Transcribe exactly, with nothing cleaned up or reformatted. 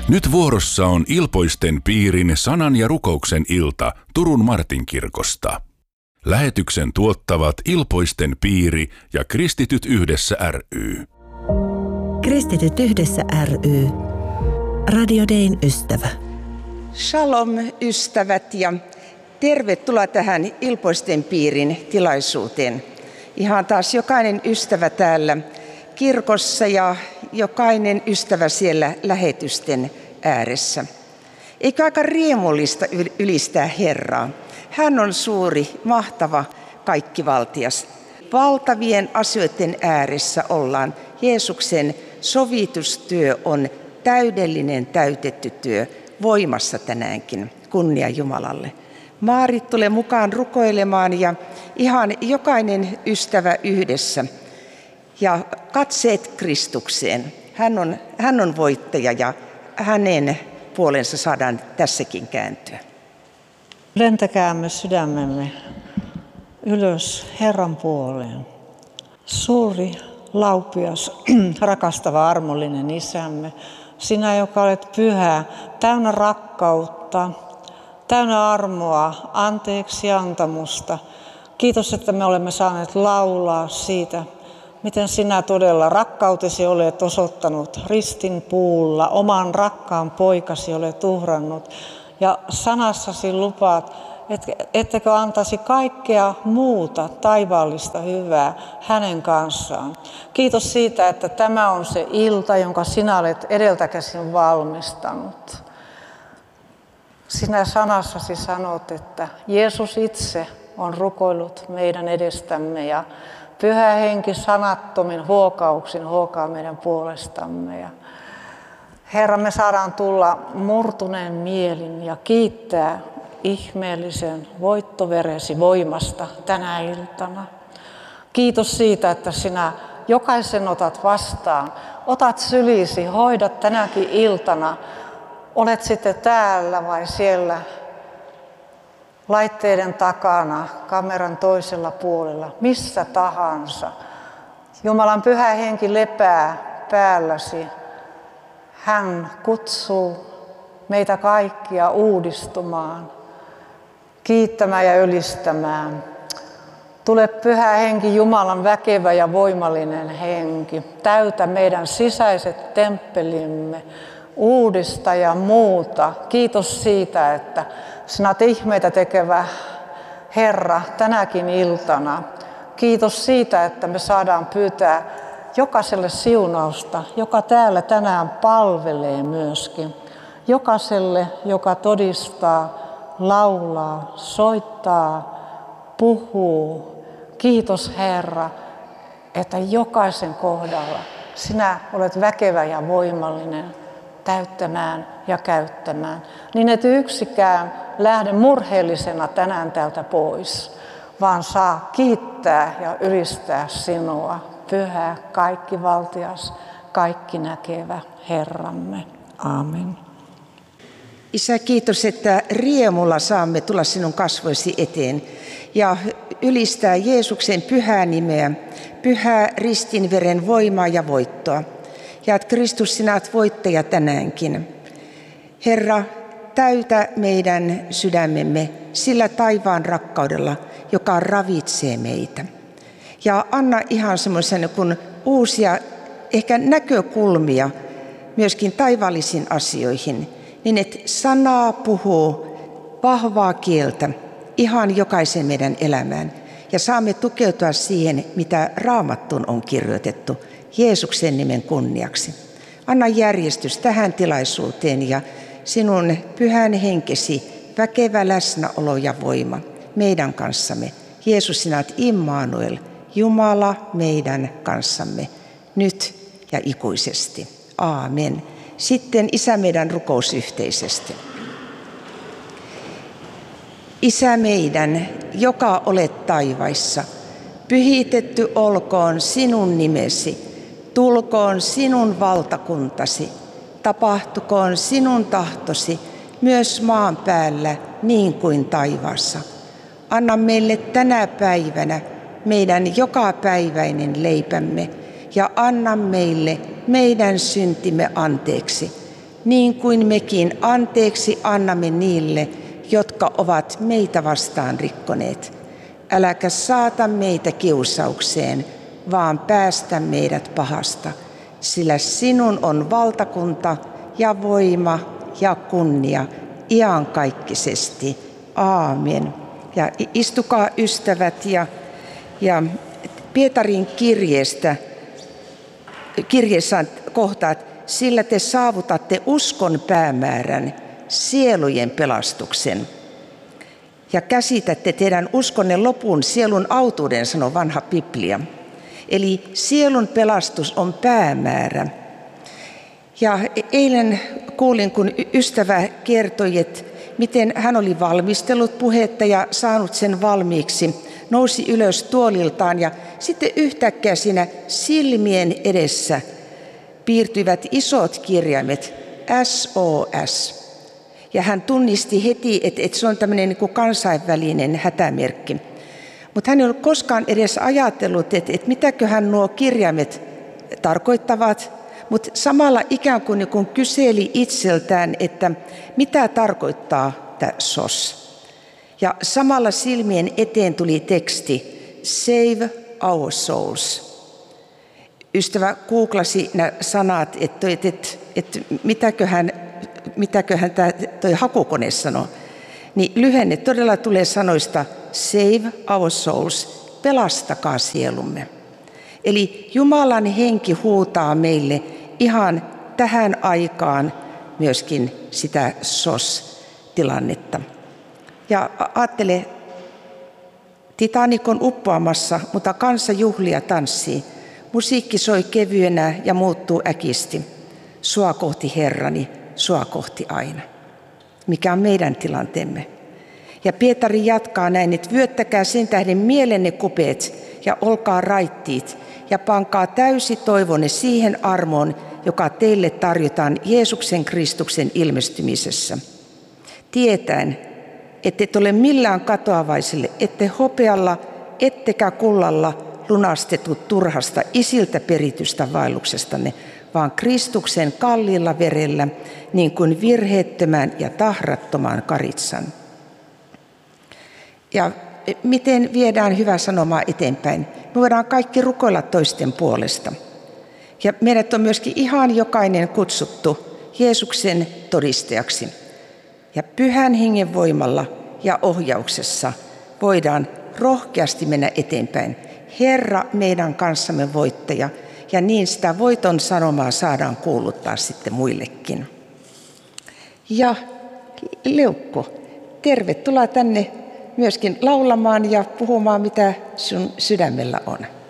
Nyt vuorossa on Ilpoisten piirin sanan ja rukouksen ilta Turun Martinkirkosta. Lähetyksen tuottavat Ilpoisten piiri ja Kristityt yhdessä ry. Kristityt yhdessä ry. Radio Dayn ystävä. Shalom ystävät ja tervetuloa tähän Ilpoisten piirin tilaisuuteen. Ihan taas jokainen ystävä täällä kirkossa ja jokainen ystävä siellä lähetysten ääressä. Eikö aika riemullista ylistää Herraa? Hän on suuri, mahtava, kaikkivaltias. Valtavien asioiden ääressä ollaan. Jeesuksen sovitustyö on täydellinen, täytetty työ voimassa tänäänkin. Kunnia Jumalalle. Maarit tulee mukaan rukoilemaan ja ihan jokainen ystävä yhdessä. Ja katseet Kristukseen. Hän on, hän on voittaja ja hänen puolensa saadaan tässäkin kääntyä. Lentäkäämme sydämemme ylös Herran puoleen. Suuri, laupias, rakastava, armollinen Isämme, sinä, joka olet pyhä, täynnä rakkautta, täynnä armoa, anteeksi antamusta. Kiitos, että me olemme saaneet laulaa siitä, miten sinä todella rakkautesi olet osoittanut ristin puulla, oman rakkaan poikasi olet uhrannut. Ja sanassasi lupaat, ettekö antaisi kaikkea muuta taivaallista hyvää hänen kanssaan. Kiitos siitä, että tämä on se ilta, jonka sinä olet edeltäkäsin valmistanut. Sinä sanassasi sanot, että Jeesus itse on rukoillut meidän edestämme ja Pyhä Henki sanattomin huokauksin huokaa meidän puolestamme. Ja Herra, me saadaan tulla murtuneen mielin ja kiittää ihmeellisen voittoveresi voimasta tänä iltana. Kiitos siitä, että sinä jokaisen otat vastaan. Otat sylisi, hoidat tänäkin iltana. Olet sitten täällä vai siellä laitteiden takana, kameran toisella puolella, missä tahansa. Jumalan Pyhä Henki lepää päälläsi. Hän kutsuu meitä kaikkia uudistumaan, kiittämään ja ylistämään. Tule Pyhä Henki, Jumalan väkevä ja voimallinen henki. Täytä meidän sisäiset temppelimme, uudista ja muuta. Kiitos siitä, että sinä olet ihmeitä tekevä Herra tänäkin iltana. Kiitos siitä, että me saadaan pyytää jokaiselle siunausta, joka täällä tänään palvelee myöskin. Jokaiselle, joka todistaa, laulaa, soittaa, puhuu. Kiitos Herra, että jokaisen kohdalla sinä olet väkevä ja voimallinen täyttämään ja käyttämään. Niin et yksikään lähde murheellisena tänään täältä pois, vaan saa kiittää ja ylistää sinua. Pyhä, kaikkivaltias, kaikki näkevä Herramme. Aamen. Isä, kiitos, että riemulla saamme tulla sinun kasvoisi eteen ja ylistää Jeesuksen pyhää nimeä, pyhää ristinveren voimaa ja voittoa. Ja että Kristus, sinä olet voittaja tänäänkin. Herra, täytä meidän sydämemme sillä taivaan rakkaudella, joka ravitsee meitä. Ja anna ihan semmoisen kun uusia ehkä näkökulmia myöskin taivaallisiin asioihin, niin että sanaa puhuu vahvaa kieltä ihan jokaisen meidän elämään. Ja saamme tukeutua siihen, mitä Raamattuun on kirjoitettu Jeesuksen nimen kunniaksi. Anna järjestys tähän tilaisuuteen ja sinun pyhän henkesi väkevä läsnäolo ja voima meidän kanssamme. Jeesus, sinä olet Immanuel, Jumala meidän kanssamme, nyt ja ikuisesti. Aamen. Sitten Isä meidän rukous yhteisesti. Isä meidän, joka olet taivaissa, pyhitetty olkoon sinun nimesi, tulkoon sinun valtakuntasi, tapahtukoon sinun tahtosi myös maan päällä niin kuin taivaassa. Anna meille tänä päivänä meidän jokapäiväinen leipämme ja anna meille meidän syntimme anteeksi, niin kuin mekin anteeksi annamme niille, jotka ovat meitä vastaan rikkoneet. Äläkä saata meitä kiusaukseen, vaan päästä meidät pahasta, sillä sinun on valtakunta ja voima ja kunnia iankaikkisesti. Aamen. Ja istukaa ystävät ja, ja Pietarin kirjeestä, kirjeessä on kohtaat, sillä te saavutatte uskon päämäärän, sielujen pelastuksen. Ja käsitätte teidän uskonne lopun sielun autuuden, sanoo vanha Biblia. Eli sielun pelastus on päämäärä. Ja eilen kuulin, kun ystävä kertoi, että miten hän oli valmistellut puhetta ja saanut sen valmiiksi. Nousi ylös tuoliltaan ja sitten yhtäkkiä siinä silmien edessä piirtyivät isot kirjaimet S O S. Ja hän tunnisti heti, että, että se on tämmöinen niin kuin kansainvälinen hätämerkki. Mutta hän ei ollut koskaan edes ajatellut, että, että mitäköhän nuo kirjaimet tarkoittavat. Mutta samalla ikään kuin, niin kuin kyseli itseltään, että mitä tarkoittaa tämä S O S. Ja samalla silmien eteen tuli teksti Save our souls. Ystävä googlasi nämä sanat, että, että, että, että mitäköhän, mitäköhän tämä toi hakukone sanoo. Niin lyhenne todella tulee sanoista Save our souls, pelastakaa sielumme. Eli Jumalan henki huutaa meille ihan tähän aikaan myöskin sitä S O S-tilannetta. Ja ajattele, Titanic on uppoamassa, mutta kansa juhlia tanssii. Musiikki soi kevyenä ja muuttuu äkisti. Sua kohti Herrani, sua kohti aina. Mikä on meidän tilanteemme? Ja Pietari jatkaa näin, että vyöttäkää sen tähden mielenne kupeet ja olkaa raittiit ja pankaa täysi toivonne siihen armoon, joka teille tarjotaan Jeesuksen Kristuksen ilmestymisessä. Tietäen, ette ole millään katoavaisille, ette hopealla, ettekä kullalla lunastetut turhasta isiltä peritystä vaelluksestanne, vaan Kristuksen kalliilla verellä, niin kuin virheettömän ja tahrattoman karitsan. Ja miten viedään hyvää sanomaa eteenpäin? Me voidaan kaikki rukoilla toisten puolesta. Ja meidät on myöskin ihan jokainen kutsuttu Jeesuksen todistajaksi. Ja Pyhän Hengen voimalla ja ohjauksessa voidaan rohkeasti mennä eteenpäin. Herra meidän kanssamme voittaja, ja niin sitä voiton sanomaa saadaan kuuluttaa sitten muillekin. Ja Leukko, tervetuloa tänne myöskin laulamaan ja puhumaan, mitä sun sydämellä on.